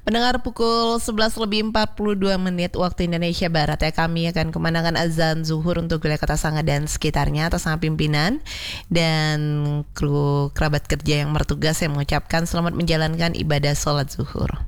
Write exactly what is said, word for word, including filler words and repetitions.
Pendengar, pukul sebelas lebih empat puluh dua menit waktu Indonesia Barat ya, kami akan kumandangkan azan zuhur untuk wilayah Kota Sanga dan sekitarnya atas nama pimpinan dan kru kerabat kerja yang bertugas yang mengucapkan selamat menjalankan ibadah sholat zuhur.